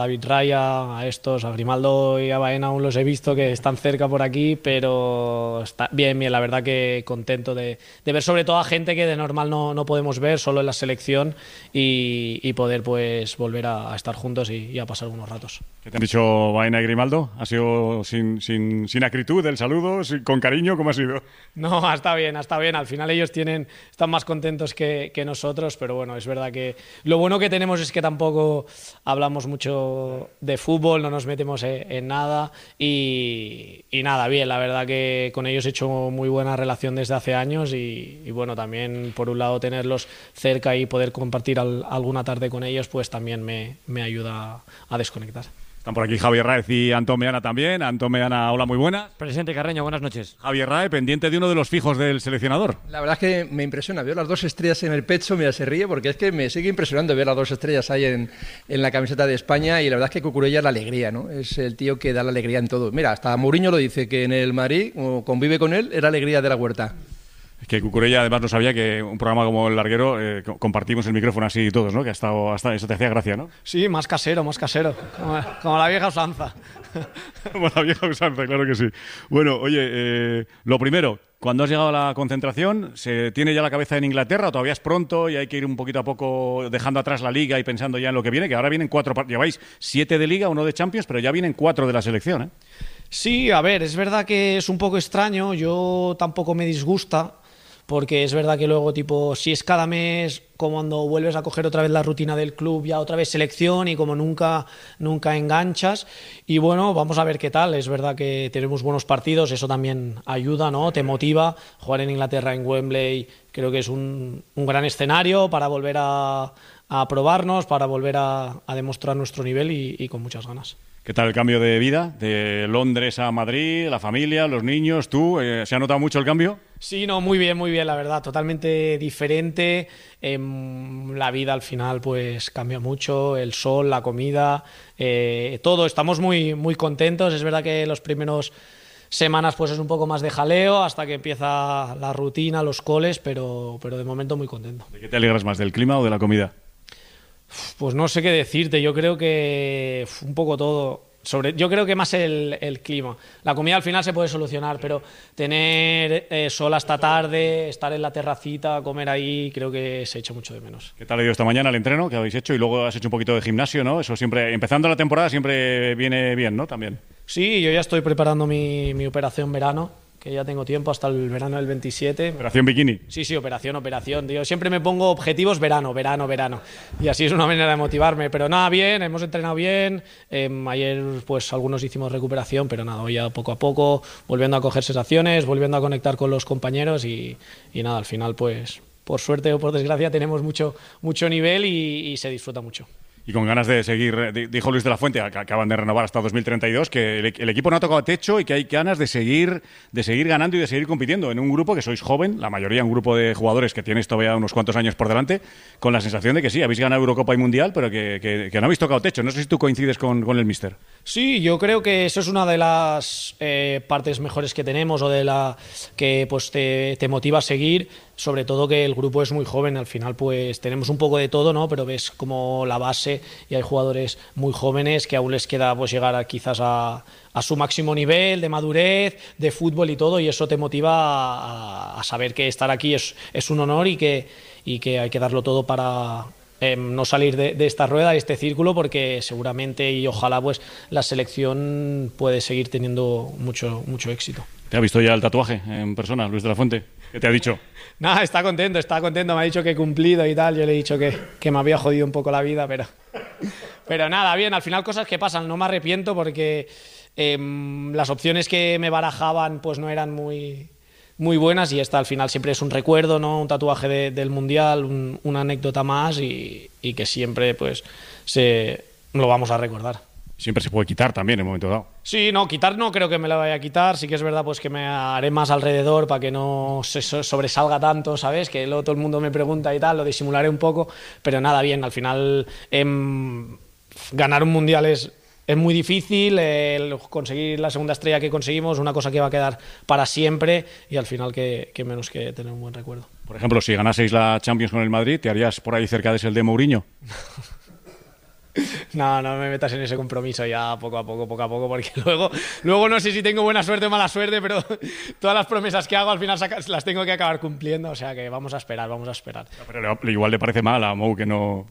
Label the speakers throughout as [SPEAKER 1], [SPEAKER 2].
[SPEAKER 1] David Raya, a estos, a Grimaldo y a Baena aún los he visto que están cerca por aquí, pero está bien, bien, la verdad que contento de ver sobre todo a gente que de normal no podemos ver, solo en la selección y poder pues volver a estar juntos y a pasar unos ratos.
[SPEAKER 2] ¿Qué te han dicho Baena y Grimaldo? ¿Ha sido sin acritud el saludo, con cariño? ¿Cómo ha sido?
[SPEAKER 1] No, está bien, al final ellos están más contentos que nosotros, pero bueno, es verdad que lo bueno que tenemos es que tampoco hablamos mucho de fútbol, no nos metemos en nada y nada, bien, la verdad que con ellos he hecho muy buena relación desde hace años y bueno, también por un lado tenerlos cerca y poder compartir alguna tarde con ellos, pues también me ayuda a desconectar.
[SPEAKER 2] Están por aquí Javier Raez y Antón Meana también. Antón Meana, hola, muy buenas.
[SPEAKER 3] Presidente Carreño, buenas noches.
[SPEAKER 2] Javier Raez, pendiente de uno de los fijos del seleccionador.
[SPEAKER 4] La verdad es que me impresiona, veo las 2 estrellas en el pecho, mira, se ríe porque es que me sigue impresionando ver las 2 estrellas ahí en la camiseta de España y la verdad es que Cucurella es la alegría, ¿no? Es el tío que da la alegría en todo. Mira, hasta Mourinho lo dice, que en el Madrid, como convive con él, era alegría de la Huerta.
[SPEAKER 2] Es que Cucurella además no sabía que un programa como El Larguero compartimos el micrófono así todos, ¿no? Que hasta eso te hacía gracia, ¿no?
[SPEAKER 1] Sí, más casero, como la vieja usanza.
[SPEAKER 2] Como la vieja usanza, claro que sí. Bueno, oye, lo primero, cuando has llegado a la concentración, ¿se tiene ya la cabeza en Inglaterra o todavía es pronto y hay que ir un poquito a poco dejando atrás la Liga y pensando ya en lo que viene? Que ahora vienen 4, lleváis 7 de Liga, 1 de Champions, pero ya vienen 4 de la selección, ¿eh?
[SPEAKER 1] Sí, a ver, es verdad que es un poco extraño, yo tampoco me disgusta, porque es verdad que luego, tipo, si es cada mes, como cuando vuelves a coger otra vez la rutina del club, ya otra vez selección y como nunca enganchas. Y bueno, vamos a ver qué tal. Es verdad que tenemos buenos partidos, eso también ayuda, ¿no? Te motiva. Jugar en Inglaterra, en Wembley, creo que es un gran escenario para volver a probarnos, para volver a demostrar nuestro nivel y con muchas ganas.
[SPEAKER 2] ¿Qué tal el cambio de vida? De Londres a Madrid, la familia, los niños, tú, ¿se ha notado mucho el cambio?
[SPEAKER 1] Sí, no, muy bien, la verdad, totalmente diferente. La vida al final pues cambia mucho, el sol, la comida, todo. Estamos muy, muy contentos. Es verdad que los primeros semanas pues es un poco más de jaleo hasta que empieza la rutina, los coles, pero de momento muy contento.
[SPEAKER 2] ¿De qué te alegras más, del clima o de la comida?
[SPEAKER 1] Pues no sé qué decirte, yo creo que un poco todo. Yo creo que más el clima. La comida al final se puede solucionar, pero tener sol hasta tarde, estar en la terracita, comer ahí, creo que se echa mucho de menos.
[SPEAKER 2] ¿Qué tal ha ido esta mañana el entreno que habéis hecho? Y luego has hecho un poquito de gimnasio, ¿no? Eso siempre, empezando la temporada, siempre viene bien, ¿no? También.
[SPEAKER 1] Sí, yo ya estoy preparando mi operación verano, que ya tengo tiempo hasta el verano del 27.
[SPEAKER 2] ¿Operación bikini?
[SPEAKER 1] Sí, operación, tío. Siempre me pongo objetivos verano. Y así es una manera de motivarme. Pero nada, bien, hemos entrenado bien. Ayer, pues, algunos hicimos recuperación, pero nada, hoy ya poco a poco, volviendo a coger sensaciones, volviendo a conectar con los compañeros y nada, al final, pues, por suerte o por desgracia, tenemos mucho nivel y se disfruta mucho.
[SPEAKER 2] Y con ganas de seguir, dijo Luis de la Fuente, que acaban de renovar hasta 2032, que el equipo no ha tocado techo y que hay ganas de seguir ganando y de seguir compitiendo en un grupo que sois joven, la mayoría un grupo de jugadores que tienes todavía unos cuantos años por delante, con la sensación de que sí, habéis ganado Eurocopa y Mundial, pero que no habéis tocado techo. No sé si tú coincides con el míster.
[SPEAKER 1] Sí, yo creo que eso es una de las partes mejores que tenemos o de la que pues te motiva a seguir, sobre todo que el grupo es muy joven, al final pues tenemos un poco de todo, ¿no? Pero ves como la base y hay jugadores muy jóvenes que aún les queda pues llegar quizás a su máximo nivel de madurez, de fútbol y todo, y eso te motiva a saber que estar aquí es un honor y que hay que darlo todo para no salir de esta rueda, de este círculo, porque seguramente y ojalá pues la selección puede seguir teniendo mucho éxito.
[SPEAKER 2] ¿Te ha visto ya el tatuaje en persona, Luis de la Fuente? ¿Qué te ha dicho?
[SPEAKER 1] Nada, está contento, me ha dicho que he cumplido y tal, yo le he dicho que me había jodido un poco la vida, pero nada, bien, al final cosas que pasan, no me arrepiento porque las opciones que me barajaban pues no eran muy buenas y esta al final siempre es un recuerdo, ¿no? Un tatuaje del Mundial, una anécdota más y que siempre pues lo vamos a recordar.
[SPEAKER 2] Siempre se puede quitar también en un momento dado.
[SPEAKER 1] Sí, no, quitar no creo que me la vaya a quitar, sí que es verdad pues que me haré más alrededor para que no se sobresalga tanto, ¿sabes? Que luego todo el mundo me pregunta y tal, lo disimularé un poco, pero nada, bien, al final ganar un Mundial es muy difícil, conseguir la segunda estrella que conseguimos, una cosa que va a quedar para siempre y al final que menos que tener un buen recuerdo.
[SPEAKER 2] Por ejemplo, si ganaseis la Champions con el Madrid, ¿te harías por ahí cerca de ese el de Mourinho?
[SPEAKER 1] No, no me metas en ese compromiso ya poco a poco, porque luego no sé si tengo buena suerte o mala suerte, pero todas las promesas que hago al final las tengo que acabar cumpliendo, o sea que vamos a esperar.
[SPEAKER 2] Pero igual le parece mal a Mou que no...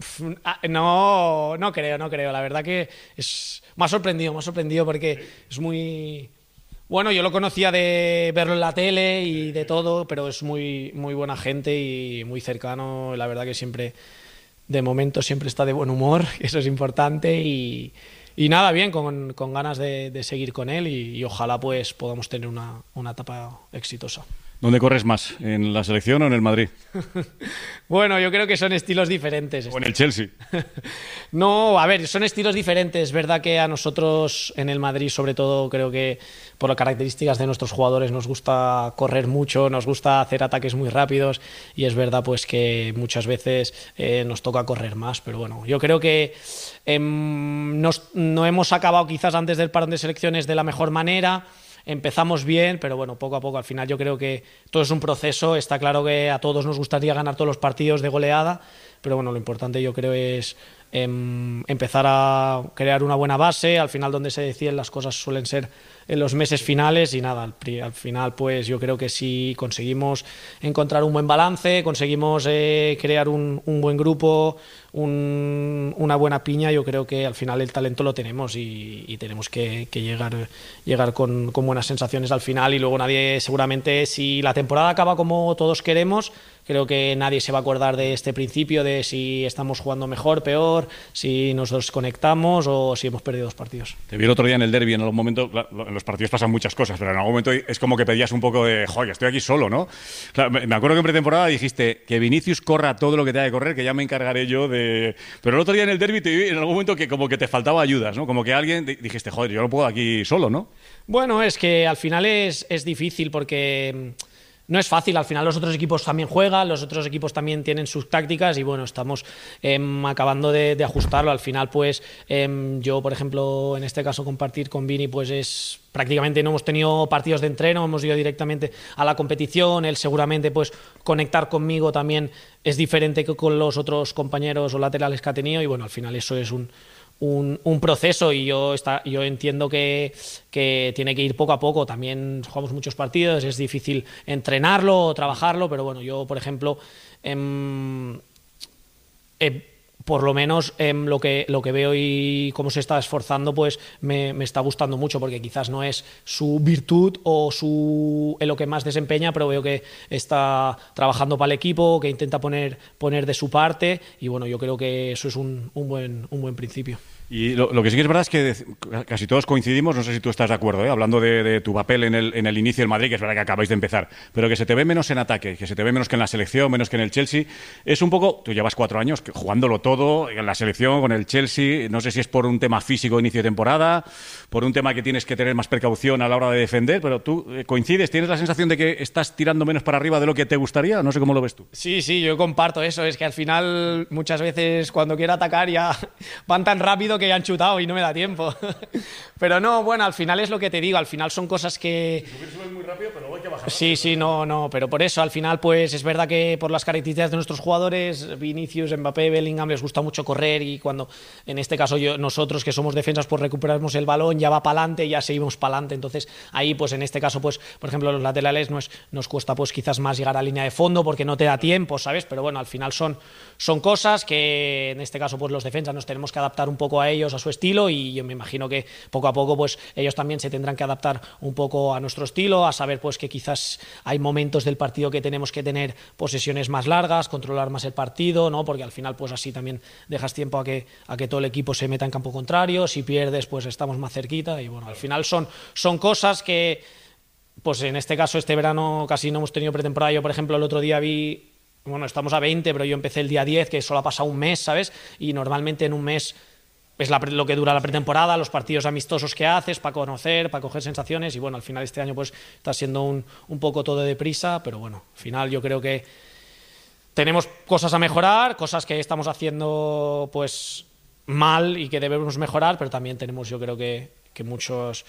[SPEAKER 1] No creo. La verdad que me ha sorprendido porque es muy... Bueno, yo lo conocía de verlo en la tele y de todo, pero es muy, muy buena gente y muy cercano. La verdad que siempre, de momento, siempre está de buen humor, eso es importante. Y nada, bien, con ganas de seguir con él y ojalá pues podamos tener una etapa exitosa.
[SPEAKER 2] ¿Dónde corres más? ¿En la selección o en el Madrid?
[SPEAKER 1] Bueno, yo creo que son estilos diferentes.
[SPEAKER 2] ¿O en el Chelsea?
[SPEAKER 1] No, a ver, son estilos diferentes. Es verdad que a nosotros en el Madrid, sobre todo, creo que por las características de nuestros jugadores nos gusta correr mucho, nos gusta hacer ataques muy rápidos y es verdad pues que muchas veces nos toca correr más. Pero bueno, yo creo que no hemos acabado quizás antes del parón de selecciones de la mejor manera. Empezamos bien, pero bueno, poco a poco, al final yo creo que todo es un proceso. Está claro que a todos nos gustaría ganar todos los partidos de goleada, pero bueno, lo importante yo creo es empezar a crear una buena base. Al final donde se deciden las cosas suelen ser en los meses finales y nada, al final pues yo creo que si conseguimos encontrar un buen balance, conseguimos crear un buen grupo, una buena piña, yo creo que al final el talento lo tenemos y tenemos que llegar con buenas sensaciones al final y luego nadie, seguramente si la temporada acaba como todos queremos, creo que nadie se va a acordar de este principio de si estamos jugando mejor, peor, si nos desconectamos o si hemos perdido 2 partidos.
[SPEAKER 2] Te vi el otro día en el derbi, en algún momento, en los partidos pasan muchas cosas, pero en algún momento es como que pedías un poco de, joder, estoy aquí solo, ¿no? Claro, me acuerdo que en pretemporada dijiste que Vinicius corra todo lo que tenga que correr, que ya me encargaré yo de... Pero el otro día en el derbi te vi en algún momento que como que te faltaba ayudas, ¿no? Como que alguien dijiste, joder, yo no puedo aquí solo, ¿no?
[SPEAKER 1] Bueno, es que al final es difícil porque... No es fácil, al final los otros equipos también juegan, los otros equipos también tienen sus tácticas y bueno, estamos acabando de ajustarlo. Al final pues yo, por ejemplo, en este caso compartir con Vini pues es... Prácticamente no hemos tenido partidos de entreno, hemos ido directamente a la competición, él seguramente pues conectar conmigo también es diferente que con los otros compañeros o laterales que ha tenido y bueno, al final eso es un proceso y yo entiendo que tiene que ir poco a poco. También jugamos muchos partidos, es difícil entrenarlo o trabajarlo, pero bueno, yo, por ejemplo, por lo menos lo que veo y cómo se está esforzando, pues me está gustando mucho, porque quizás no es su virtud o en lo que más desempeña, pero veo que está trabajando para el equipo, que intenta poner de su parte y bueno, yo creo que eso es un buen principio.
[SPEAKER 2] Y lo que sí que es verdad es que casi todos coincidimos, no sé si tú estás de acuerdo, hablando de tu papel en el inicio del Madrid, que es verdad que acabáis de empezar, pero que se te ve menos en ataque, que se te ve menos que en la selección, menos que en el Chelsea. Es un poco, tú llevas 4 años jugándolo todo en la selección, con el Chelsea, no sé si es por un tema físico de inicio de temporada, por un tema que tienes que tener más precaución a la hora de defender, pero tú coincides, ¿tienes la sensación de que estás tirando menos para arriba de lo que te gustaría? No sé cómo lo ves tú.
[SPEAKER 1] Sí, yo comparto eso, es que al final muchas veces cuando quiero atacar ya van tan rápido que ya han chutado y no me da tiempo. Pero no, bueno, al final es lo que te digo, al final son cosas que...
[SPEAKER 2] Subes muy rápido, pero luego hay que bajar.
[SPEAKER 1] Sí, no, pero por eso al final pues es verdad que por las características de nuestros jugadores, Vinicius, Mbappé, Bellingham, les gusta mucho correr y cuando, en este caso nosotros que somos defensas, pues recuperamos el balón, ya va para adelante, ya seguimos para adelante, entonces ahí pues en este caso pues, por ejemplo, los laterales nos cuesta pues quizás más llegar a línea de fondo porque no te da tiempo, ¿sabes? Pero bueno, al final son cosas que en este caso pues los defensas nos tenemos que adaptar un poco a ellos, a su estilo y yo me imagino que poco a poco pues ellos también se tendrán que adaptar un poco a nuestro estilo, a saber pues que quizás hay momentos del partido que tenemos que tener posesiones más largas, controlar más el partido, ¿no? Porque al final pues así también dejas tiempo a que todo el equipo se meta en campo contrario, si pierdes pues estamos más cerquita y bueno, al final son cosas que pues en este caso este verano casi no hemos tenido pretemporada. Yo por ejemplo el otro día bueno, estamos a 20, pero yo empecé el día 10, que solo ha pasado un mes, ¿sabes? Y normalmente en un mes es lo que dura la pretemporada, los partidos amistosos que haces para conocer, para coger sensaciones y bueno, al final este año pues está siendo un poco todo deprisa, pero bueno, al final yo creo que tenemos cosas a mejorar, cosas que estamos haciendo pues mal y que debemos mejorar, pero también tenemos yo creo que muchos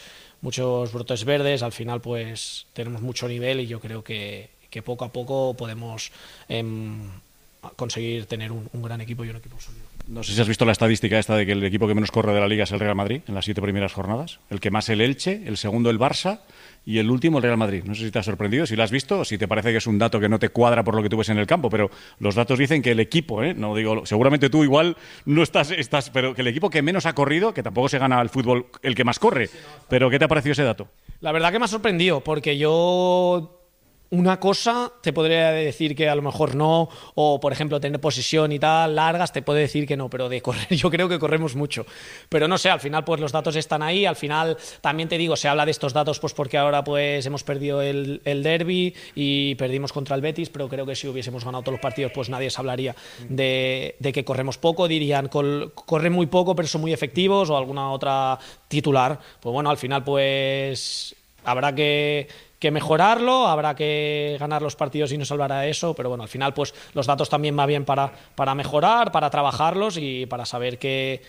[SPEAKER 1] brotes verdes, al final pues tenemos mucho nivel y yo creo que poco a poco podemos conseguir tener un gran equipo y un equipo sólido.
[SPEAKER 2] No sé si has visto la estadística esta de que el equipo que menos corre de la Liga es el Real Madrid en las 7 primeras jornadas. El que más el Elche, el segundo el Barça y el último el Real Madrid. No sé si te ha sorprendido, si lo has visto o si te parece que es un dato que no te cuadra por lo que tú ves en el campo, pero los datos dicen que el equipo, no digo, seguramente tú igual no estás, pero que el equipo que menos ha corrido, que tampoco se gana al fútbol el que más corre, pero ¿qué te ha parecido ese dato?
[SPEAKER 1] La verdad que me ha sorprendido, porque yo una cosa te podría decir que a lo mejor no, o por ejemplo tener posesión y tal, largas, te puedo decir que no, pero de correr yo creo que corremos mucho. Pero no sé, al final pues los datos están ahí, al final también te digo, se habla de estos datos pues porque ahora pues hemos perdido el derbi y perdimos contra el Betis, pero creo que si hubiésemos ganado todos los partidos pues nadie se hablaría de que corremos poco, dirían corren muy poco pero son muy efectivos o alguna otra titular. Pues bueno, al final pues habrá que mejorarlo, habrá que ganar los partidos y nos salvará eso, pero bueno, al final pues los datos también va bien para mejorar, para trabajarlos y para saber que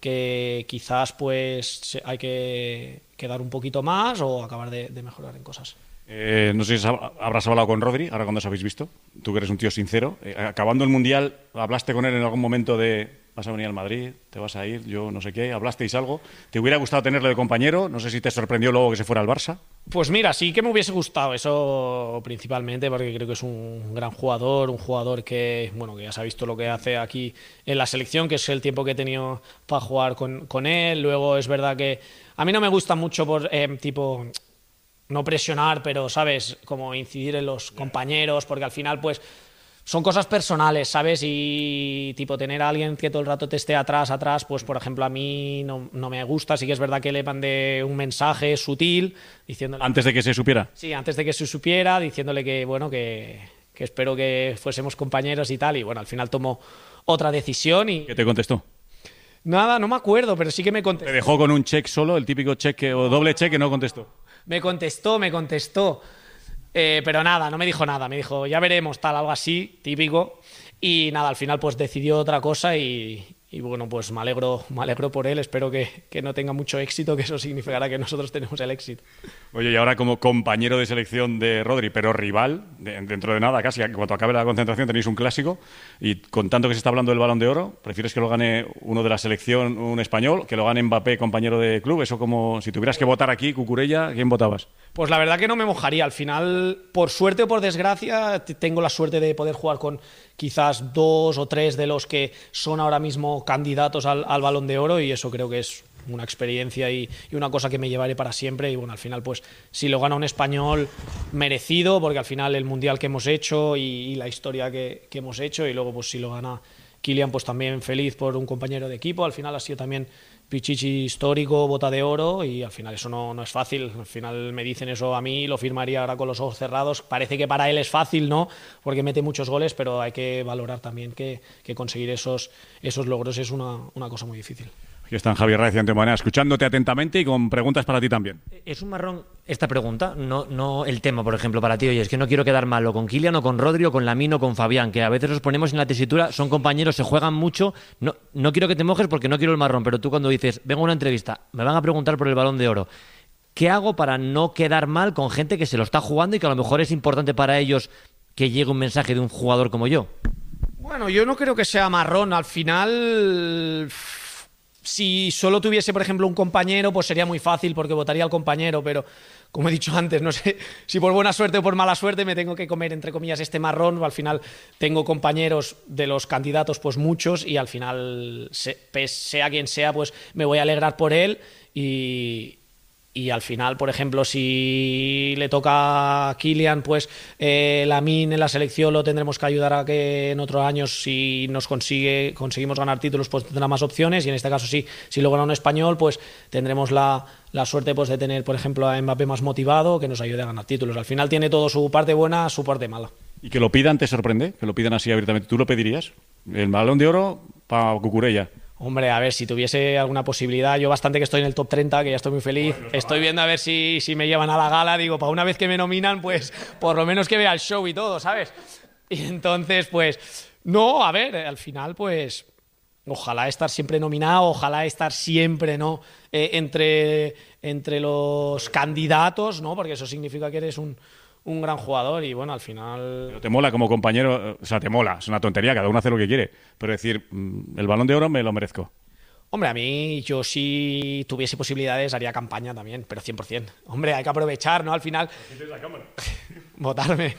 [SPEAKER 1] quizás pues hay que dar un poquito más o acabar de mejorar en cosas.
[SPEAKER 2] No sé si habrás hablado con Rodri, ahora cuando os habéis visto, tú que eres un tío sincero. Acabando el Mundial, ¿hablaste con él en algún momento de vas a venir al Madrid, te vas a ir, yo no sé qué? ¿Hablasteis algo? ¿Te hubiera gustado tenerlo de compañero? No sé si te sorprendió luego que se fuera al Barça.
[SPEAKER 1] Pues mira, sí que me hubiese gustado eso principalmente porque creo que es un gran jugador, un jugador que, bueno, que ya se ha visto lo que hace aquí en la selección, que es el tiempo que he tenido para jugar con él. Luego es verdad que a mí no me gusta mucho por tipo no presionar, pero sabes, como incidir en los compañeros, porque al final pues son cosas personales, ¿sabes? Y tipo tener a alguien que todo el rato te esté atrás, pues por ejemplo a mí no me gusta. Sí que es verdad que le mandé un mensaje sutil diciéndole...
[SPEAKER 2] ¿Antes de que se supiera?
[SPEAKER 1] Sí, antes de que se supiera, diciéndole que bueno, que espero que fuésemos compañeros y tal. Y bueno, al final tomó otra decisión y...
[SPEAKER 2] ¿Qué te contestó?
[SPEAKER 1] Nada, no me acuerdo, pero sí que me contestó.
[SPEAKER 2] ¿Te dejó con un check solo, el típico cheque o doble cheque, no contestó?
[SPEAKER 1] Me contestó. Pero nada, no me dijo nada, me dijo ya veremos, tal, algo así, típico, y nada, al final pues decidió otra cosa y bueno, pues me alegro por él, espero que no tenga mucho éxito, que eso significará que nosotros tenemos el éxito.
[SPEAKER 2] Oye, y ahora como compañero de selección de Rodri, pero rival, dentro de nada casi, cuando acabe la concentración tenéis un clásico, y con tanto que se está hablando del Balón de Oro, ¿prefieres que lo gane uno de la selección, un español, que lo gane Mbappé, compañero de club? Eso como, si tuvieras que votar aquí, Cucurella, ¿quién votabas?
[SPEAKER 1] Pues la verdad que no me mojaría, al final, por suerte o por desgracia, tengo la suerte de poder jugar con quizás 2 o 3 de los que son ahora mismo candidatos al Balón de Oro, y eso creo que es una experiencia y una cosa que me llevaré para siempre. Y bueno, al final pues si lo gana un español, merecido, porque al final el mundial que hemos hecho y la historia que hemos hecho, y luego pues si lo gana Kylian, pues también feliz por un compañero de equipo. Al final ha sido también Pichichi histórico, bota de oro, y al final eso no es fácil. Al final me dicen eso a mí, lo firmaría ahora con los ojos cerrados. Parece que para él es fácil, ¿no? Porque mete muchos goles, pero hay que valorar también que conseguir esos logros es una cosa muy difícil.
[SPEAKER 2] Aquí están Javier Reyes y Antonio Manera, escuchándote atentamente y con preguntas para ti también.
[SPEAKER 3] ¿Es un marrón esta pregunta? No el tema, por ejemplo, para ti. Oye, es que no quiero quedar mal o con Kylian o con Rodri o con Lamine o con Fabián, que a veces los ponemos en la tesitura, son compañeros, se juegan mucho. No quiero que te mojes porque no quiero el marrón, pero tú cuando dices, vengo a una entrevista, me van a preguntar por el Balón de Oro, ¿qué hago para no quedar mal con gente que se lo está jugando y que a lo mejor es importante para ellos que llegue un mensaje de un jugador como yo?
[SPEAKER 1] Bueno, yo no creo que sea marrón. Al final, si solo tuviese, por ejemplo, un compañero, pues sería muy fácil porque votaría al compañero, pero como he dicho antes, no sé si por buena suerte o por mala suerte me tengo que comer, entre comillas, este marrón. Al final tengo compañeros de los candidatos, pues muchos, y al final, sea quien sea, pues me voy a alegrar por él. Y al final, por ejemplo, si le toca a Kylian, pues Lamine en la selección lo tendremos que ayudar a que en otros años, si conseguimos ganar títulos, pues tendrá más opciones. Y en este caso, si lo gana un español, pues tendremos la suerte pues de tener, por ejemplo, a Mbappé más motivado, que nos ayude a ganar títulos. Al final tiene todo su parte buena, su parte mala.
[SPEAKER 2] ¿Y que lo pidan te sorprende? ¿Que lo pidan así abiertamente? ¿Tú lo pedirías? El Balón de Oro para Cucurella.
[SPEAKER 1] Hombre, a ver, si tuviese alguna posibilidad, yo bastante que estoy en el top 30, que ya estoy muy feliz, estoy viendo a ver si me llevan a la gala, digo, para una vez que me nominan, pues por lo menos que vea el show y todo, ¿sabes? Y entonces, pues, no, a ver, al final, pues, ojalá estar siempre nominado, ojalá estar siempre, ¿no? Entre los candidatos, ¿no? Porque eso significa que eres un un gran jugador y bueno, al final...
[SPEAKER 2] Pero te mola como compañero, o sea, te mola, es una tontería, cada uno hace lo que quiere, pero decir, el Balón de Oro me lo merezco.
[SPEAKER 1] Hombre, a mí, yo si tuviese posibilidades haría campaña también, pero 100%. Hombre, hay que aprovechar, ¿no? Al final... Votarme.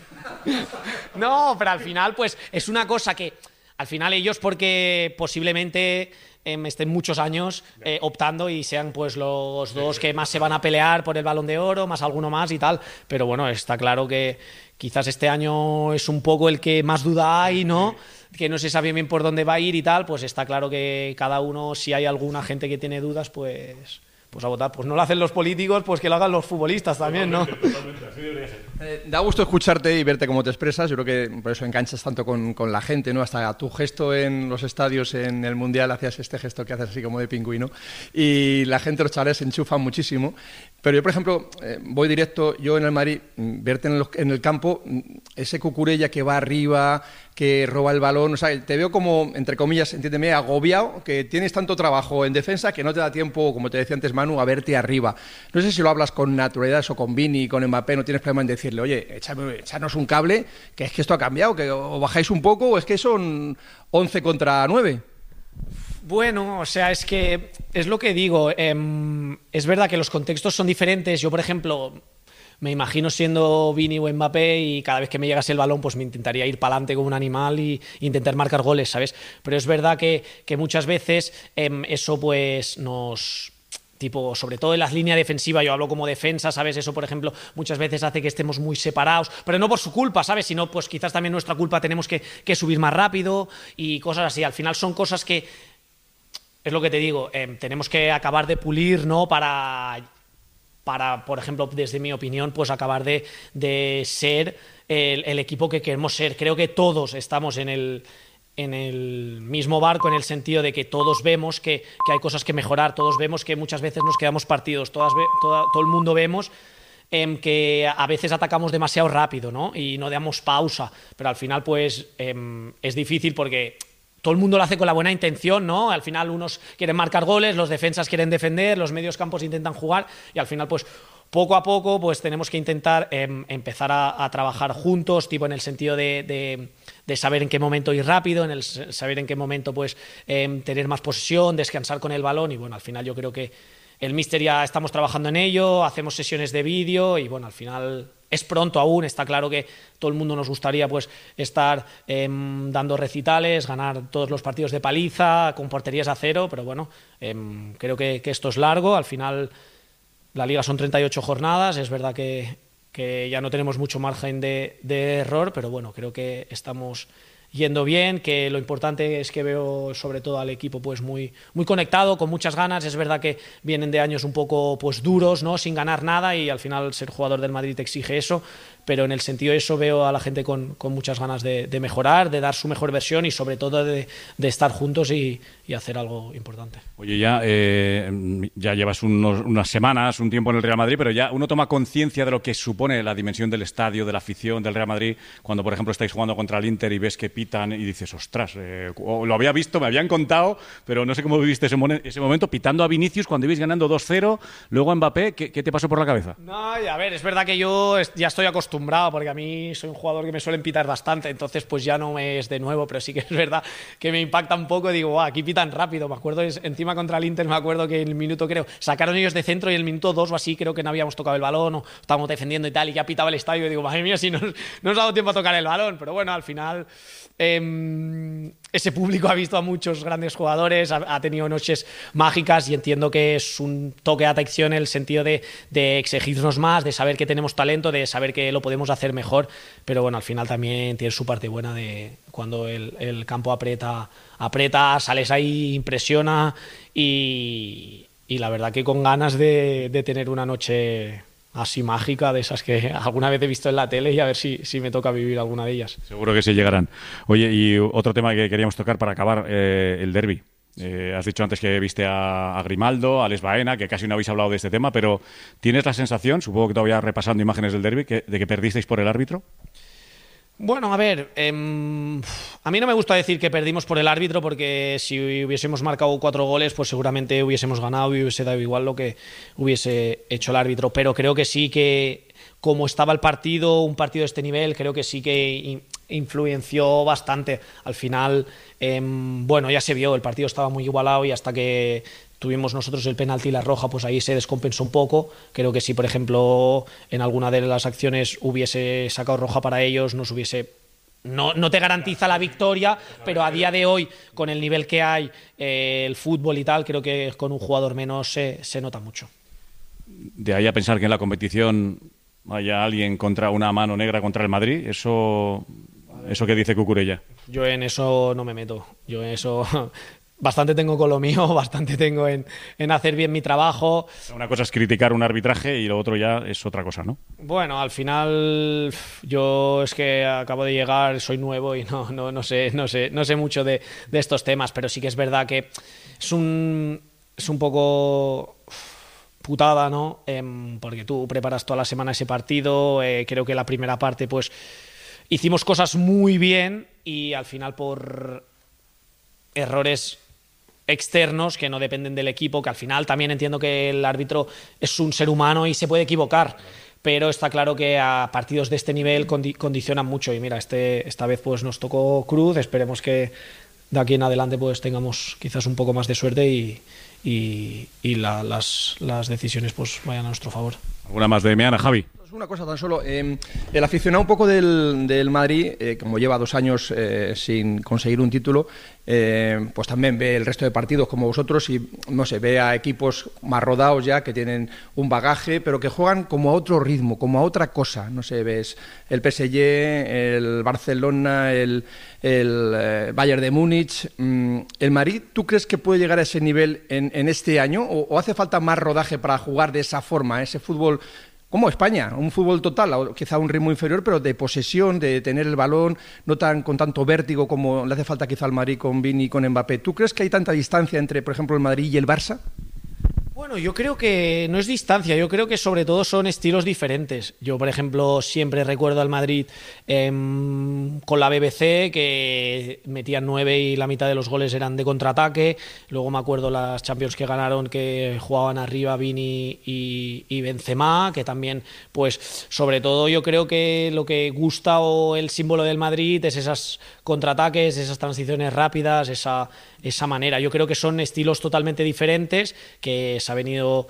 [SPEAKER 1] No, pero al final, pues, es una cosa que... Al final ellos, porque posiblemente estén muchos años optando y sean pues los dos que más se van a pelear por el Balón de Oro, más alguno más y tal. Pero bueno, está claro que quizás este año es un poco el que más duda hay, ¿no? Que no se sabe bien por dónde va a ir y tal, pues está claro que cada uno, si hay alguna gente que tiene dudas, pues a votar. Pues no lo hacen los políticos, pues que lo hagan los futbolistas también, ¿no?
[SPEAKER 2] Totalmente, así debería ser.
[SPEAKER 4] Da gusto escucharte y verte cómo te expresas. Yo creo que por eso enganchas tanto con la gente, ¿no? Hasta tu gesto en los estadios, en el Mundial, hacías este gesto que haces así como de pingüino. Y la gente, los chavales, se enchufan muchísimo. Pero yo, por ejemplo, voy directo, yo en el Madrid, verte en el campo, ese Cucurella que va arriba, que roba el balón, o sea, te veo como, entre comillas, entiéndeme, agobiado, que tienes tanto trabajo en defensa que no te da tiempo, como te decía antes Manu, a verte arriba. No sé si lo hablas con naturalidad o con Vini, con Mbappé, no tienes problema en decirle, oye, échanos un cable, que es que esto ha cambiado, que o bajáis un poco o es que son 11 contra 9.
[SPEAKER 1] Bueno, o sea, es que es lo que digo. Es verdad que los contextos son diferentes. Yo, por ejemplo, me imagino siendo Vini o Mbappé y cada vez que me llegase el balón, pues me intentaría ir para adelante como un animal y intentar marcar goles, ¿sabes? Pero es verdad que muchas veces eso pues nos... Tipo, sobre todo en las líneas defensivas, yo hablo como defensa, ¿sabes? Eso, por ejemplo, muchas veces hace que estemos muy separados, pero no por su culpa, ¿sabes? Sino, pues quizás también nuestra culpa, tenemos que subir más rápido y cosas así. Al final son cosas que, es lo que te digo, tenemos que acabar de pulir, ¿no? Para, por ejemplo, desde mi opinión, pues acabar de ser el equipo que queremos ser. Creo que todos estamos en el mismo barco, en el sentido de que todos vemos que hay cosas que mejorar, todos vemos que muchas veces nos quedamos partidos, todo el mundo vemos que a veces atacamos demasiado rápido, ¿no? Y no damos pausa, pero al final pues es difícil porque todo el mundo lo hace con la buena intención, ¿no? Al final unos quieren marcar goles, los defensas quieren defender, los medios campos intentan jugar y al final pues poco a poco pues tenemos que intentar empezar a trabajar juntos, tipo en el sentido de saber en qué momento ir rápido, en el saber en qué momento pues tener más posesión, descansar con el balón y bueno, al final yo creo que el míster ya estamos trabajando en ello, hacemos sesiones de vídeo y bueno, al final es pronto aún, está claro que todo el mundo nos gustaría pues estar dando recitales, ganar todos los partidos de paliza, con porterías a cero, pero bueno, creo que esto es largo, al final la liga son 38 jornadas, es verdad que ya no tenemos mucho margen de error, pero bueno, creo que estamos yendo bien, que lo importante es que veo sobre todo al equipo pues muy conectado, con muchas ganas. Es verdad que vienen de años un poco pues duros, ¿no? Sin ganar nada y al final ser jugador del Madrid te exige eso, pero en el sentido de eso veo a la gente con muchas ganas de mejorar, de dar su mejor versión y sobre todo de estar juntos y hacer algo importante.
[SPEAKER 2] Oye, ya llevas unas semanas, un tiempo en el Real Madrid, pero ya uno toma conciencia de lo que supone la dimensión del estadio, de la afición del Real Madrid, cuando por ejemplo estáis jugando contra el Inter y ves que pitan y dices, ostras, lo había visto, me habían contado, pero no sé cómo viviste ese momento, pitando a Vinicius cuando ibais ganando 2-0, luego a Mbappé, ¿qué te pasó por la cabeza?
[SPEAKER 1] No, a ver, es verdad que yo ya estoy acostumbrado, porque a mí soy un jugador que me suelen pitar bastante, entonces pues ya no me es de nuevo, pero sí que es verdad que me impacta un poco, digo, aquí pitan rápido, me acuerdo, encima contra el Inter me acuerdo que en el minuto, creo, sacaron ellos de centro y el minuto 2 o así, creo que no habíamos tocado el balón o estábamos defendiendo y tal, y ya pitaba el estadio y digo, madre mía, si no nos ha dado tiempo a tocar el balón, pero bueno, al final ese público ha visto a muchos grandes jugadores, ha tenido noches mágicas y entiendo que es un toque de atención en el sentido de exigirnos más, de saber que tenemos talento, de saber que lo podemos hacer mejor, pero bueno, al final también tiene su parte buena de cuando el campo aprieta, sales ahí, impresiona y la verdad que con ganas de tener una noche así mágica, de esas que alguna vez he visto en la tele y a ver si me toca vivir alguna de ellas.
[SPEAKER 2] Seguro que sí llegarán. Oye, y otro tema que queríamos tocar para acabar, el derbi. Has dicho antes que viste a Grimaldo, a Alex Baena, que casi no habéis hablado de este tema, pero ¿tienes la sensación, supongo que todavía repasando imágenes del derbi, de que perdisteis por el árbitro?
[SPEAKER 1] Bueno, a ver, a mí no me gusta decir que perdimos por el árbitro porque si hubiésemos marcado 4 goles, pues seguramente hubiésemos ganado y hubiese dado igual lo que hubiese hecho el árbitro. Pero creo que sí que, como estaba el partido, un partido de este nivel, creo que sí que influenció bastante. Al final, bueno, ya se vio, el partido estaba muy igualado y hasta que tuvimos nosotros el penalti y la roja, pues ahí se descompensó un poco. Creo que si, por ejemplo, en alguna de las acciones hubiese sacado roja para ellos, nos hubiese... No te garantiza la victoria, pero a día de hoy, con el nivel que hay, el fútbol y tal, creo que con un jugador menos se nota mucho.
[SPEAKER 2] De ahí a pensar que en la competición haya alguien contra una mano negra contra el Madrid, eso que dice Cucurella.
[SPEAKER 1] Yo en eso no me meto. Yo en eso... Bastante tengo con lo mío, bastante tengo en hacer bien mi trabajo.
[SPEAKER 2] Una cosa es criticar un arbitraje y lo otro ya es otra cosa, ¿no?
[SPEAKER 1] Bueno, al final yo es que acabo de llegar, soy nuevo y no sé mucho de estos temas, pero sí que es verdad que es un poco putada, ¿no? Porque tú preparas toda la semana ese partido, creo que la primera parte pues hicimos cosas muy bien y al final por errores externos que no dependen del equipo, que al final también entiendo que el árbitro es un ser humano y se puede equivocar, pero está claro que a partidos de este nivel condicionan mucho y mira, esta vez pues nos tocó cruz, esperemos que de aquí en adelante pues tengamos quizás un poco más de suerte y las decisiones pues vayan a nuestro favor.
[SPEAKER 2] ¿Alguna más de Meana, Javi?
[SPEAKER 4] Una cosa tan solo, el aficionado un poco del Madrid, como lleva 2 años sin conseguir un título, pues también ve el resto de partidos como vosotros y, no sé, ve a equipos más rodados ya, que tienen un bagaje, pero que juegan como a otro ritmo, como a otra cosa. No sé, ves el PSG, el Barcelona, el Bayern de Múnich. ¿El Madrid, tú crees que puede llegar a ese nivel en este año o hace falta más rodaje para jugar de esa forma, ese fútbol como España, un fútbol total, quizá a un ritmo inferior, pero de posesión, de tener el balón, no tan con tanto vértigo como le hace falta quizá al Madrid con Vini y con Mbappé? ¿Tú crees que hay tanta distancia entre, por ejemplo, el Madrid y el Barça?
[SPEAKER 1] Bueno, yo creo que no es distancia, yo creo que sobre todo son estilos diferentes. Yo, por ejemplo, siempre recuerdo al Madrid con la BBC, que metían 9 y la mitad de los goles eran de contraataque. Luego me acuerdo las Champions que ganaron, que jugaban arriba Vini y Benzema, que también, pues, sobre todo yo creo que lo que gusta o el símbolo del Madrid es esas contraataques, esas transiciones rápidas, esa manera. Yo creo que son estilos totalmente diferentes que se ha venido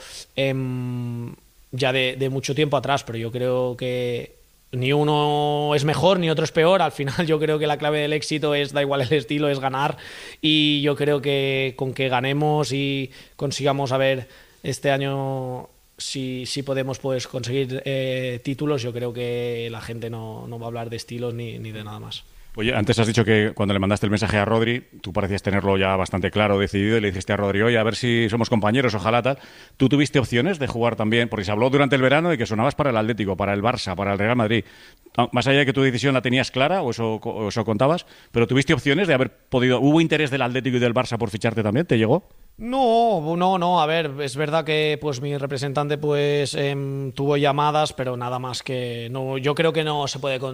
[SPEAKER 1] ya de mucho tiempo atrás, pero yo creo que ni uno es mejor ni otro es peor. Al final yo creo que la clave del éxito es, da igual el estilo, es ganar, y yo creo que con que ganemos y consigamos, a ver, este año si podemos pues conseguir títulos, yo creo que la gente no va a hablar de estilos ni de nada más.
[SPEAKER 2] Oye, antes has dicho que cuando le mandaste el mensaje a Rodri, tú parecías tenerlo ya bastante claro, decidido, y le dijiste a Rodri, oye, a ver si somos compañeros, ojalá tal. ¿Tú tuviste opciones de jugar también? Porque se habló durante el verano de que sonabas para el Atlético, para el Barça, para el Real Madrid. Más allá de que tu decisión la tenías clara, o eso contabas, pero ¿tuviste opciones de haber podido... ¿Hubo interés del Atlético y del Barça por ficharte también? ¿Te llegó?
[SPEAKER 1] No, a ver, es verdad que pues mi representante pues tuvo llamadas, pero nada más que no. Yo creo que no se puede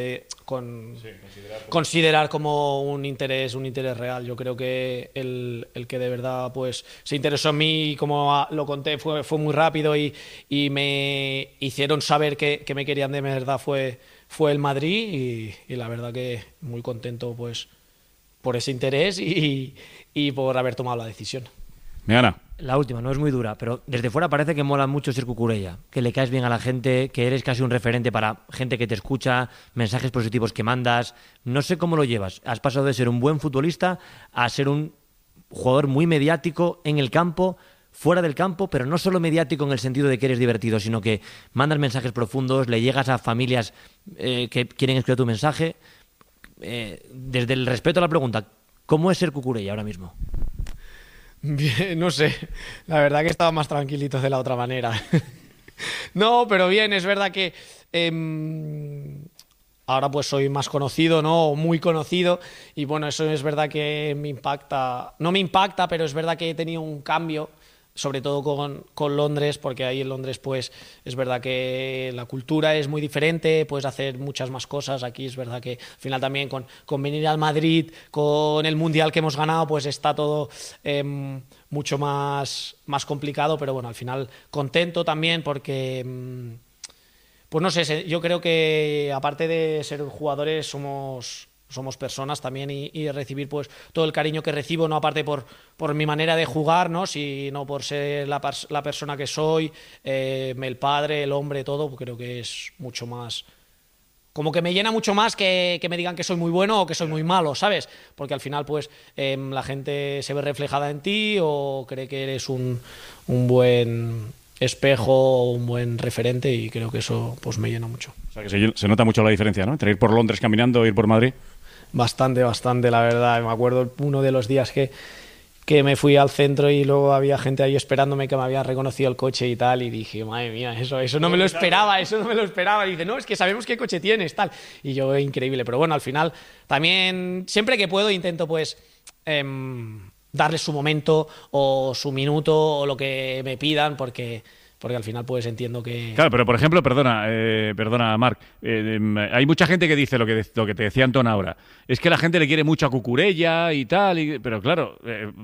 [SPEAKER 1] considerar como un interés real. Yo creo que el que de verdad pues se interesó en mí, como lo conté, fue muy rápido y me hicieron saber que me querían de verdad fue el Madrid y la verdad que muy contento pues por ese interés y por haber tomado la decisión.
[SPEAKER 2] Meana.
[SPEAKER 3] La última, no es muy dura, pero desde fuera parece que mola mucho ser Cucurella, que le caes bien a la gente, que eres casi un referente para gente que te escucha, mensajes positivos que mandas. No sé cómo lo llevas. Has pasado de ser un buen futbolista a ser un jugador muy mediático en el campo, fuera del campo, pero no solo mediático en el sentido de que eres divertido, sino que mandas mensajes profundos, le llegas a familias que quieren escuchar tu mensaje. Desde el respeto a la pregunta, ¿cómo es ser Cucurella ahora mismo?
[SPEAKER 1] Bien, no sé, la verdad que estaba más tranquilito de la otra manera. No, pero bien, es verdad que ahora pues soy más conocido, ¿no? Muy conocido, y bueno, eso es verdad que me impacta, no me impacta, pero es verdad que he tenido un cambio sobre todo con Londres, porque ahí en Londres pues es verdad que la cultura es muy diferente, puedes hacer muchas más cosas. Aquí es verdad que al final también con venir al Madrid, con el Mundial que hemos ganado, pues está todo mucho más complicado, pero bueno, al final contento también porque pues no sé, yo creo que aparte de ser jugadores somos personas también y recibir pues todo el cariño que recibo, no aparte por mi manera de jugar, ¿no? Sino por ser la persona que soy, el padre, el hombre, todo, pues creo que es mucho más, como que me llena mucho más que me digan que soy muy bueno o que soy muy malo, ¿sabes? Porque al final pues la gente se ve reflejada en ti o cree que eres un buen espejo o un buen referente, y creo que eso pues me llena mucho.
[SPEAKER 2] O sea que se nota mucho la diferencia, ¿no? Entre ir por Londres caminando e ir por Madrid.
[SPEAKER 1] Bastante, la verdad. Me acuerdo uno de los días que me fui al centro y luego había gente ahí esperándome que me había reconocido el coche y tal, y dije, madre mía, eso no me lo esperaba, Y dice, no, es que sabemos qué coche tienes, tal. Y yo, increíble. Pero bueno, al final también, siempre que puedo, intento pues darles su momento o su minuto o lo que me pidan, porque al final pues entiendo que...
[SPEAKER 2] Claro, pero por ejemplo, perdona Marc, hay mucha gente que dice lo que te decía Antón ahora, es que la gente le quiere mucho a Cucurella y tal, pero claro,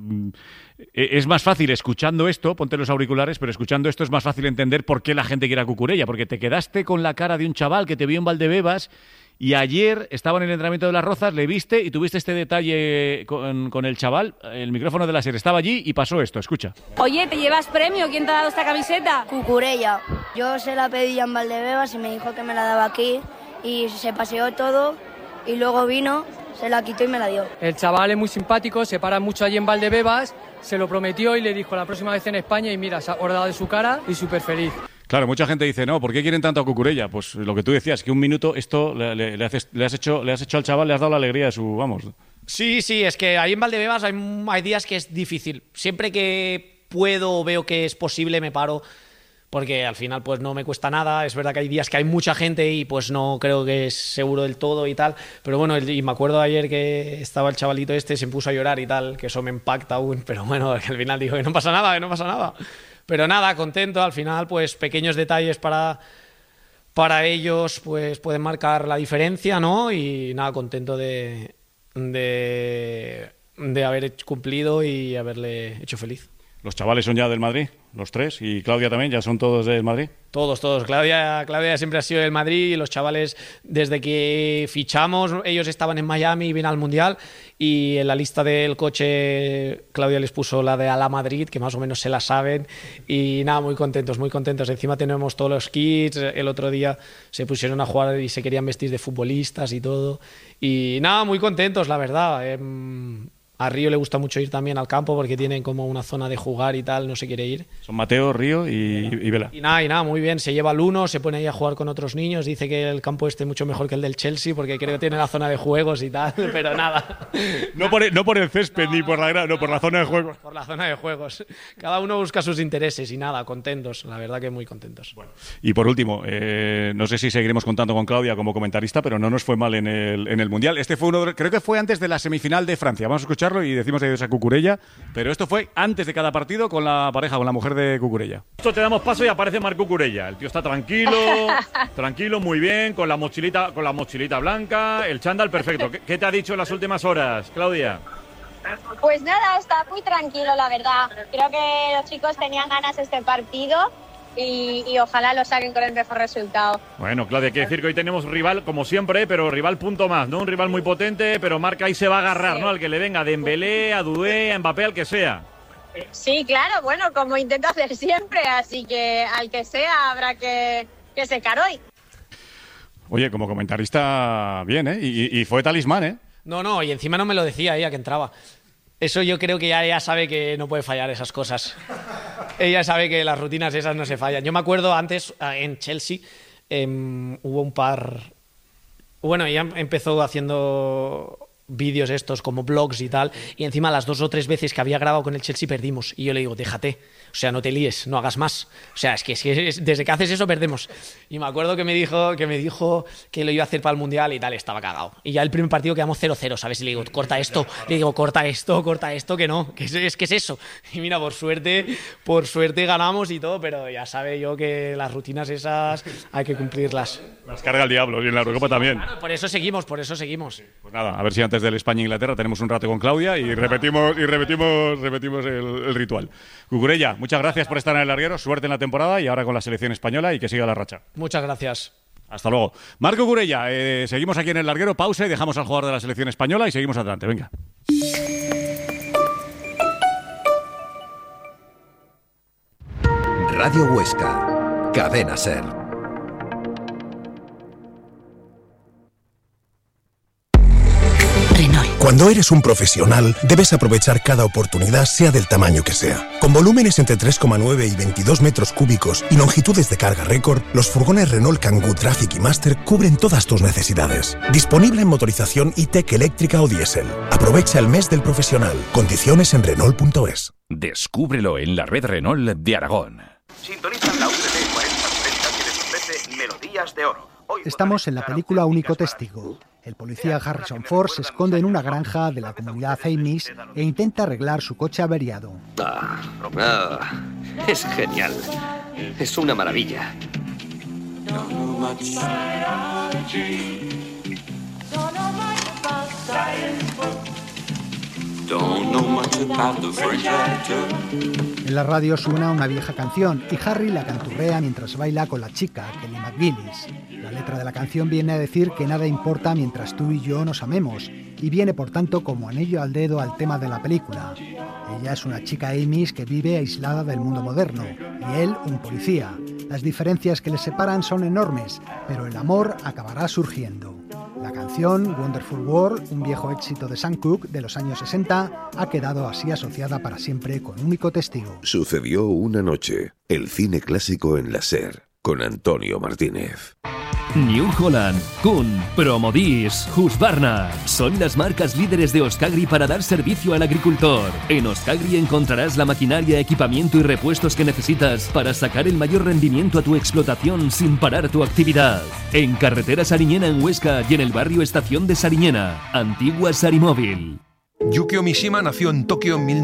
[SPEAKER 2] es más fácil escuchando esto, ponte los auriculares, pero escuchando esto es más fácil entender por qué la gente quiere a Cucurella, porque te quedaste con la cara de un chaval que te vio en Valdebebas. Y ayer estaba en el entrenamiento de Las Rozas, le viste y tuviste este detalle con el chaval. El micrófono de la SER estaba allí y pasó esto, escucha.
[SPEAKER 5] Oye, ¿te llevas premio? ¿Quién te ha dado esta camiseta?
[SPEAKER 6] Cucurella. Yo se la pedí en Valdebebas y me dijo que me la daba aquí y se paseó todo y luego vino, se la quitó y me la dio.
[SPEAKER 7] El chaval es muy simpático, se para mucho allí en Valdebebas, se lo prometió y le dijo la próxima vez en España y mira, se ha acordado de su cara y súper feliz.
[SPEAKER 2] Claro, mucha gente dice, no, ¿por qué quieren tanto a Cucurella? Pues lo que tú decías, que un minuto esto le has hecho al chaval, le has dado la alegría de su, vamos.
[SPEAKER 1] Sí, es que ahí en Valdebebas hay días que es difícil. Siempre que puedo o veo que es posible me paro, porque al final pues no me cuesta nada. Es verdad que hay días que hay mucha gente y pues no creo que es seguro del todo y tal, pero bueno, y me acuerdo ayer que estaba el chavalito se puso a llorar y tal, que eso me impacta aún, pero bueno, al final dijo que no pasa nada. Pero nada, contento, al final pues pequeños detalles para ellos pues pueden marcar la diferencia, ¿no? Y nada, contento de haber cumplido y haberle hecho feliz.
[SPEAKER 2] ¿Los chavales son ya del Madrid? ¿Los tres? ¿Y Claudia también? ¿Ya son todos del Madrid?
[SPEAKER 1] Todos. Claudia siempre ha sido del Madrid, y los chavales, desde que fichamos, ellos estaban en Miami y vienen al Mundial, y en la lista del coche Claudia les puso la de a la Madrid, que más o menos se la saben, y nada, muy contentos. Encima tenemos todos los kits, el otro día se pusieron a jugar y se querían vestir de futbolistas y todo, y nada, muy contentos, la verdad. A Río le gusta mucho ir también al campo porque tienen como una zona de jugar y tal, no se quiere ir.
[SPEAKER 2] Son Mateo, Río y Vela.
[SPEAKER 1] Y nada, muy bien. Se lleva al uno, se pone ahí a jugar con otros niños. Dice que el campo es mucho mejor que el del Chelsea porque creo que tiene la zona de juegos y tal, pero nada.
[SPEAKER 2] No por el césped ni por por la zona de juegos.
[SPEAKER 1] Por la zona de juegos. Cada uno busca sus intereses y nada, contentos. La verdad que muy contentos.
[SPEAKER 2] Bueno. Y por último, no sé si seguiremos contando con Claudia como comentarista, pero no nos fue mal en el Mundial. Este fue creo que fue antes de la semifinal de Francia. Vamos a escucharlo y decimos adiós a Cucurella, pero esto fue antes de cada partido con la pareja, con la mujer de Cucurella.
[SPEAKER 8] Esto te damos paso y aparece Marc Cucurella. El tío está tranquilo, muy bien, con la mochilita blanca, el chándal perfecto. ¿Qué te ha dicho en las últimas horas, Claudia?
[SPEAKER 9] Pues nada, está muy tranquilo, la verdad. Creo que los chicos tenían ganas de este partido y ojalá lo saquen con el mejor resultado.
[SPEAKER 8] Bueno, Claudia, hay que decir que hoy tenemos rival, como siempre, pero rival punto más, ¿no? Un rival muy potente, pero Marc ahí se va a agarrar, ¿no? Al que le venga, a Dembélé, a Dudé, a Mbappé, al que sea.
[SPEAKER 9] Sí, claro, bueno, como intento hacer siempre, así que al que sea habrá que secar hoy.
[SPEAKER 2] Oye, como comentarista, bien, ¿eh? Y fue talismán, ¿eh?
[SPEAKER 1] No, y encima no me lo decía ella que entraba. Eso yo creo que ella sabe que no puede fallar esas cosas. Ella sabe que las rutinas esas no se fallan. Yo me acuerdo antes, en Chelsea, hubo un par... Bueno, ella empezó haciendo vídeos estos como blogs y tal, y encima las 2 o 3 veces que había grabado con el Chelsea perdimos, y yo le digo, déjate, o sea, no te líes, no hagas más, o sea, es que desde que haces eso perdemos. Y me acuerdo que me dijo que lo iba a hacer para el Mundial y tal, estaba cagado. Y ya el primer partido quedamos 0-0, ¿sabes? Y le digo, corta esto, que no, que es eso. Y mira, por suerte ganamos y todo, pero ya sabe yo que las rutinas esas hay que cumplirlas.
[SPEAKER 2] Las carga el diablo, y en la Eurocopa también.
[SPEAKER 1] Claro, por eso seguimos.
[SPEAKER 2] Pues nada, a ver si antes del España-Inglaterra tenemos un rato con Claudia y repetimos el ritual. Cucurella, muchas gracias por estar en el larguero, suerte en la temporada y ahora con la selección española y que siga la racha.
[SPEAKER 1] Muchas gracias.
[SPEAKER 2] Hasta luego. Marco Cucurella, seguimos aquí en el larguero, pausa y dejamos al jugador de la selección española y seguimos adelante, venga.
[SPEAKER 10] Radio Huesca, Cadena SER.
[SPEAKER 11] Cuando eres un profesional, debes aprovechar cada oportunidad, sea del tamaño que sea. Con volúmenes entre 3,9 y 22 metros cúbicos y longitudes de carga récord, los furgones Renault Kangoo Traffic y Master cubren todas tus necesidades. Disponible en motorización e-Tech eléctrica o diésel. Aprovecha el mes del profesional. Condiciones en Renault.es.
[SPEAKER 12] Descúbrelo en la red Renault de Aragón.
[SPEAKER 13] Sintonizan la UTV 4070 que les ofrece Melodías de Oro.
[SPEAKER 14] Estamos en la película Único Testigo. El policía Harrison Ford se esconde en una granja de la comunidad Amish e intenta arreglar su coche averiado.
[SPEAKER 13] Es genial. Es una maravilla.
[SPEAKER 14] En la radio suena una vieja canción y Harry la canturrea mientras baila con la chica, Kelly McGillis. La letra de la canción viene a decir que nada importa mientras tú y yo nos amemos y viene por tanto como anillo al dedo al tema de la película. Ella es una chica Amish que vive aislada del mundo moderno y él un policía. Las diferencias que les separan son enormes, pero el amor acabará surgiendo. La canción Wonderful World, un viejo éxito de Sam Cooke de los años 60, ha quedado así asociada para siempre con Único Testigo.
[SPEAKER 10] Sucedió una noche, el cine clásico en la SER, con Antonio Martínez.
[SPEAKER 15] New Holland, Kuhn, Promodis, Husqvarna son las marcas líderes de Euskagri para dar servicio al agricultor. En Euskagri encontrarás la maquinaria, equipamiento y repuestos que necesitas para sacar el mayor rendimiento a tu explotación sin parar tu actividad. En Carretera Sariñena en Huesca y en el barrio Estación de Sariñena, antigua Sarimóvil.
[SPEAKER 16] Yukio Mishima nació en Tokio en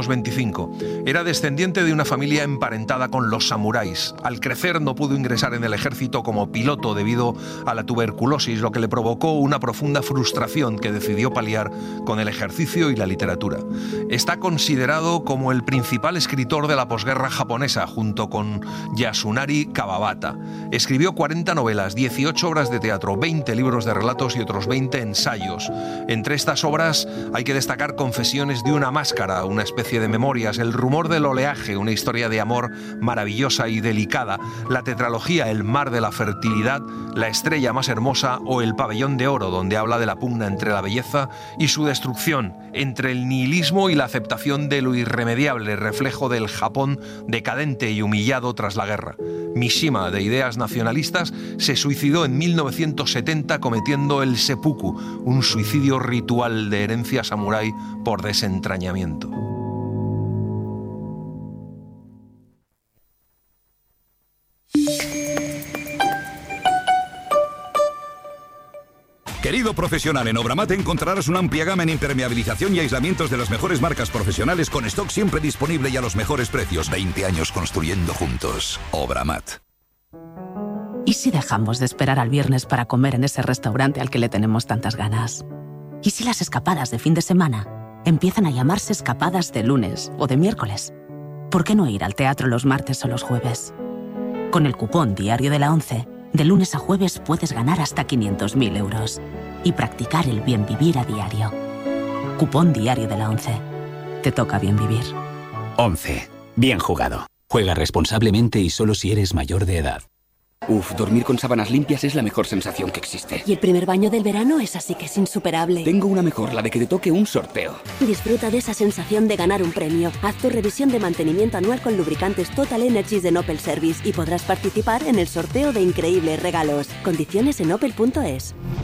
[SPEAKER 16] 1925. Era descendiente de una familia emparentada con los samuráis. Al crecer no pudo ingresar en el ejército como piloto debido a la tuberculosis, lo que le provocó una profunda frustración que decidió paliar con el ejercicio y la literatura. Está considerado como el principal escritor de la posguerra japonesa, junto con Yasunari Kawabata. Escribió 40 novelas, 18 obras de teatro, 20 libros de relatos y otros 20 ensayos. Entre estas obras hay que destacar Confesiones de una máscara, una especie de memorias, El rumor del oleaje, una historia de amor maravillosa y delicada, la tetralogía El mar de la fertilidad, La estrella más hermosa o El pabellón de oro, donde habla de la pugna entre la belleza y su destrucción, entre el nihilismo y la aceptación de lo irremediable, reflejo del Japón decadente y humillado tras la guerra. Mishima, de ideas nacionalistas, se suicidó en 1970 cometiendo el seppuku, un suicidio ritual de herencia samurái por desentrañamiento.
[SPEAKER 12] Querido profesional, en Obramat encontrarás una amplia gama en impermeabilización y aislamientos de las mejores marcas profesionales con stock siempre disponible y a los mejores precios. 20 años construyendo juntos. Obramat.
[SPEAKER 17] ¿Y si dejamos de esperar al viernes para comer en ese restaurante al que le tenemos tantas ganas? ¿Y si las escapadas de fin de semana empiezan a llamarse escapadas de lunes o de miércoles? ¿Por qué no ir al teatro los martes o los jueves? Con el cupón Diario de la ONCE, de lunes a jueves puedes ganar hasta 500.000 euros y practicar el bien vivir a diario. Cupón Diario de la ONCE. Te toca bien vivir.
[SPEAKER 18] 11. Bien jugado. Juega responsablemente y solo si eres mayor de edad.
[SPEAKER 19] Dormir con sábanas limpias es la mejor sensación que existe.
[SPEAKER 20] Y el primer baño del verano es así que es insuperable.
[SPEAKER 19] Tengo una mejor, la de que te toque un sorteo.
[SPEAKER 20] Disfruta de esa sensación de ganar un premio. Haz tu revisión de mantenimiento anual con lubricantes Total Energies de Opel Service y podrás participar en el sorteo de increíbles regalos. Condiciones en opel.es.